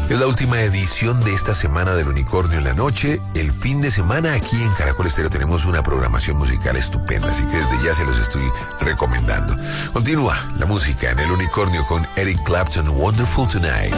Es la última edición de esta semana del Unicornio en la Noche. El fin de semana aquí en Caracol Estéreo tenemos una programación musical estupenda, así que desde ya se los estoy recomendando. Continúa la música en el Unicornio con Eric Clapton, Wonderful Tonight.